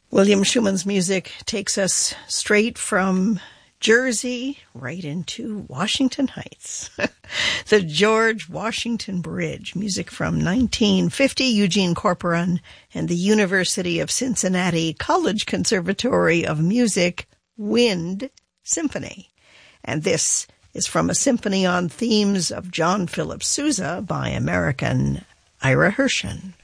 William Schumann's music takes us straight from Jersey right into Washington Heights. The George Washington Bridge, music from 1950, Eugene Corporon and the University of Cincinnati College Conservatory of Music Wind Symphony. And this is from a symphony on themes of John Philip Sousa by American Ira Hershen.